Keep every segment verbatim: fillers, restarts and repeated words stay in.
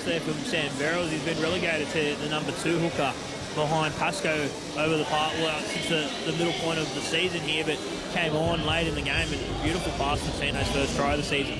pass there from Sam Verrills. He's been relegated to the number two hooker behind Pascoe over the part, well, since the, the middle point of the season here, but came on late in the game and beautiful pass for Tino's first try of the season.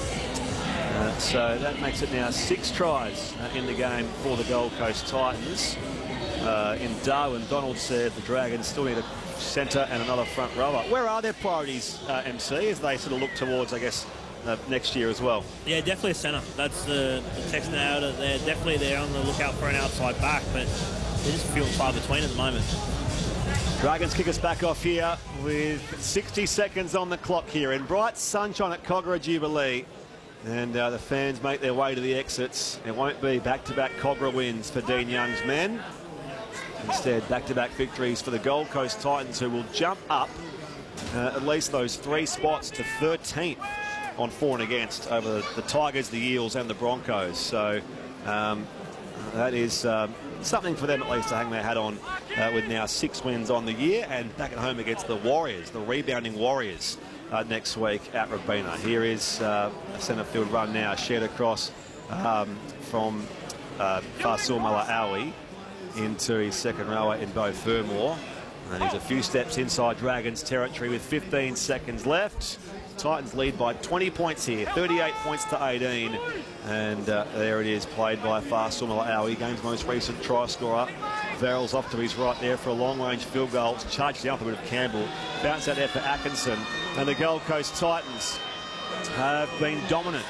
Uh, so that makes it now six tries uh, in the game for the Gold Coast Titans. Uh, in Darwin, Donald said the Dragons still need a centre and another front rower. Where are their priorities, uh, M C, as they sort of look towards, I guess, uh, next year as well? Yeah, definitely a centre. That's the, the text now. They're definitely there on the lookout for an outside back, but they're just few and far between at the moment. Dragons kick us back off here with sixty seconds on the clock here in bright sunshine at Kogarah Jubilee. And uh, the fans make their way to the exits. It won't be back-to-back Kogarah wins for Dean Young's men. Instead, back-to-back victories for the Gold Coast Titans, who will jump up uh, at least those three spots to thirteenth on for and against over the, the Tigers, the Eels and the Broncos. So um, that is um, something for them at least to hang their hat on uh, with now six wins on the year and back at home against the Warriors, the rebounding Warriors. Uh, next week at Robina. Here is uh, a centre field run now, shared across um, from uh, Fasil Malaawi into his second rower in Beau Fermor. And he's a few steps inside Dragons territory with fifteen seconds left. Titans lead by twenty points here, thirty-eight points to eighteen. And uh, there it is, played by Fasil Malaawi, game's most recent try scorer. Verrills off to his right there for a long-range field goal. It's charged down for a bit of Campbell. Bounce out there for Atkinson. And the Gold Coast Titans have been dominant,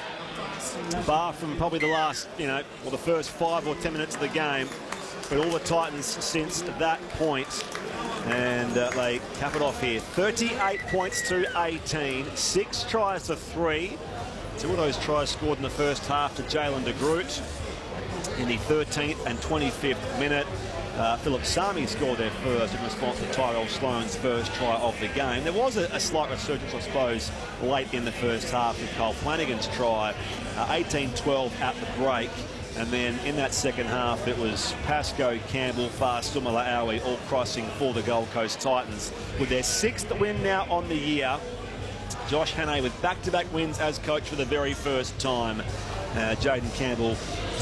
bar from probably the last, you know, or the first five or ten minutes of the game. But all the Titans since that point, and uh, they cap it off here. thirty-eight points to eighteen, six tries to three. Two of those tries scored in the first half to Jalen de Groot in the thirteenth and twenty-fifth minute. Uh, Philip Sami scored their first in response to Tyrell Sloan's first try of the game. There was a, a slight resurgence, I suppose, late in the first half with Cole Flanagan's try, eighteen twelve uh, at the break. And then in that second half, it was Pascoe, Campbell, Fasil Malaawi all crossing for the Gold Coast Titans. With their sixth win now on the year, Josh Hannay with back-to-back wins as coach for the very first time. Uh, Jaden Campbell,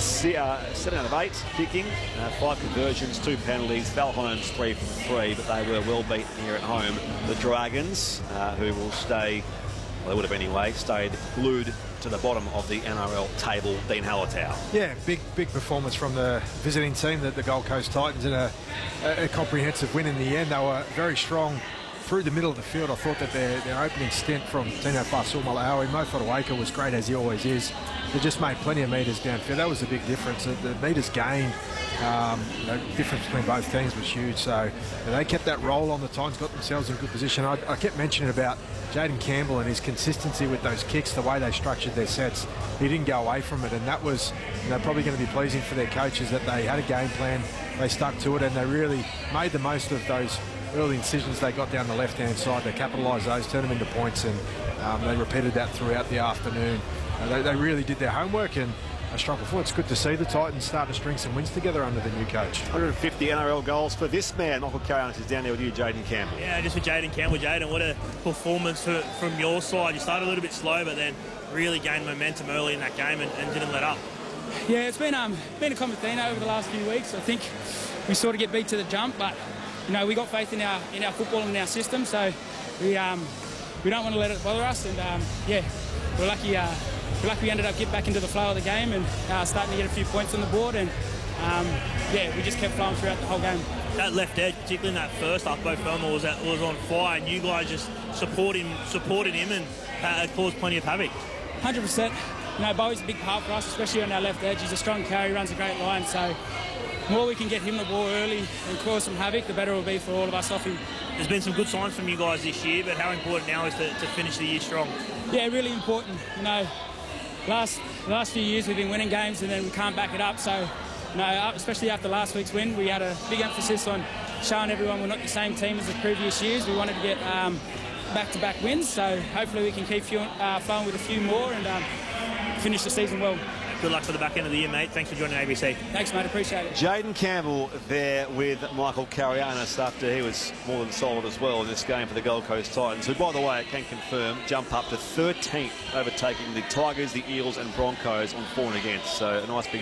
uh, seven out of eight kicking, uh, five conversions, two penalties. Val Holmes three from three, but they were well beaten here at home. The Dragons, uh, who will stay, well, they would have anyway, stayed glued to the bottom of the N R L table. Dean Hallertau. Yeah, big big performance from the visiting team, the, the Gold Coast Titans, in a, a, a comprehensive win in the end. They were very strong through the middle of the field. I thought that their, their opening stint from Tino Fasil Malaawi, Mo Fotuaika was great as he always is. They just made plenty of metres downfield. That was the big difference. The, the metres gained, um, the difference between both teams was huge. So they kept that roll on. The Titans got themselves in good position. I, I kept mentioning about Jaden Campbell and his consistency with those kicks, the way they structured their sets. He didn't go away from it, and that was, you know, probably going to be pleasing for their coaches, that they had a game plan, they stuck to it, and they really made the most of those early incisions they got down the left-hand side. They capitalised those, turned them into points, and um, they repeated that throughout the afternoon. Uh, they, they really did their homework, and a strong performance. It's good to see the Titans start to string some wins together under the new coach. one hundred fifty N R L goals for this man. Michael Carayannis is down there with you, Jaden Campbell. Yeah, just for Jaden Campbell. Jaden, what a performance for, from your side. You started a little bit slow, but then really gained momentum early in that game and, and didn't let up. Yeah, it's been um been a common theme over the last few weeks. I think we sort of get beat to the jump, but you know, we got faith in our in our football and in our system, so we um we don't want to let it bother us. And um, yeah, we're lucky. Uh, we're lucky we ended up getting back into the flow of the game and uh, starting to get a few points on the board. And um, yeah, we just kept flowing throughout the whole game. That left edge, particularly in that first half, Beau Fermor was at, was on fire, and you guys just support him, supported him, and uh, caused plenty of havoc. one hundred percent. You know, Beau's a big part for us, especially on our left edge. He's a strong carry, runs a great line, so the more we can get him the ball early and cause some havoc, the better it will be for all of us off him. There's been some good signs from you guys this year, but how important now is to, to finish the year strong? Yeah, really important. You know, last last few years we've been winning games and then we can't back it up. So, you know, especially after last week's win, we had a big emphasis on showing everyone we're not the same team as the previous years. We wanted to get um, back-to-back wins, so hopefully we can keep few, uh, flowing with a few more and um, finish the season well. Good luck for the back end of the year, mate. Thanks for joining A B C. Thanks, mate. Appreciate it. Jaden Campbell there with Michael Carayannis after he was more than solid as well in this game for the Gold Coast Titans, who, by the way, I can confirm, jump up to thirteenth, overtaking the Tigers, the Eels and Broncos on for and against. So a nice big